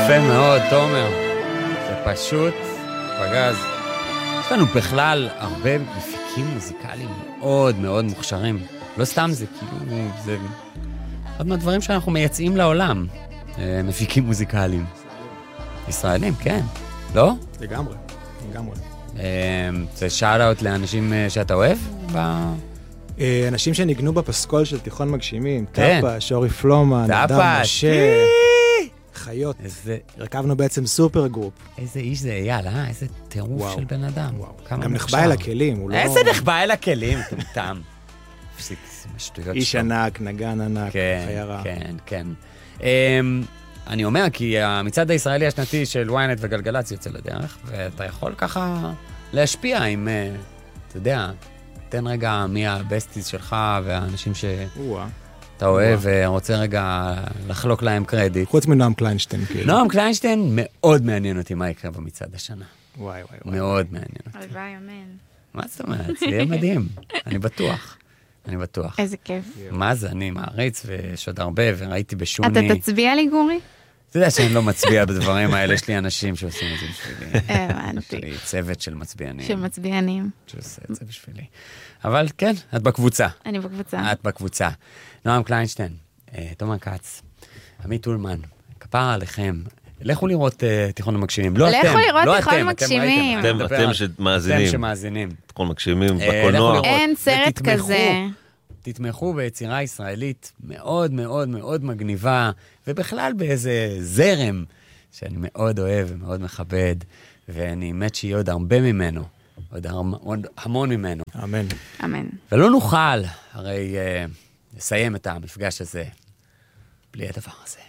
יפה מאוד, תומר. זה פשוט פגז. יש לנו בכלל הרבה מפיקים מוזיקליים מאוד מאוד מוכשרים. לא סתם זה, כאילו, זה אחד מהדברים שאנחנו מייצאים לעולם. מפיקים מוזיקליים. ישראלים, כן. לא? לגמרי, לגמרי. זה שאט-אוט לאנשים שאתה אוהב? אנשים שניגנו בפסקול של תיכון מגשימים, טאפה, שורי פלומן, אדם משה, חיות. הרכבנו בעצם סופר גרופ. איזה איש זה אייל, איזה טירוף של בן אדם. גם נחבא אל הכלים. איזה נחבא אל הכלים, טומטם. איש ענק, נגן ענק, חיירה. כן, כן. אני אומר, כי המצעד הישראלי השנתי של וויינט וגלגלצ יוצא לדרך, ואתה יכול ככה להשפיע עם, אתה יודע, תן רגע מי הבסטיז שלך והאנשים שאתה אוהב, ורוצה רגע לחלוק להם קרדיט. חוץ מנועם קליינשטיין, כאילו. נועם קליינשטיין מאוד מעניין אותי מה יקרה במצעד השנה. וואי, וואי, וואי. מאוד מעניין אותי. הלוואי, אמן. מה זאת אומרת? זה יהיה מדהים. אני בטוח. אני בטוח. איזה כיף. מה זה? אני מעריץ ויש עוד הרבה, וראיתי בשוני. אתה תצביע לי, גורי? אתה יודע שאני לא מצביע בדברים האלה, יש לי אנשים שעושים את זה בשבילי. הבנתי. יש לי צוות של מצביענים. של מצביענים. שעושה את זה בשבילי. אבל כן, את בקבוצה. אני בקבוצה. את בקבוצה. נועם קליינשטיין, תומר כץ, עמית אולמן, כפרה עליכם. לכו לראות תיכון המגשימים. לא אתם. לכו לראות תיכון מגשימים. אתם שמאזינים. אתם שמאזינים. תיכון מגשימים, בקולנוע. אין סרט כזה. תתמכו ביצירה ישראלית מאוד מאוד מאוד מגניבה, ובכלל באיזה זרם שאני מאוד אוהב ומאוד מכבד, ואני מת שיהיה עוד הרבה ממנו, עוד המון ממנו. אמן. אמן. ולא נוכל הרי לסיים את המפגש הזה בלי הדבר הזה.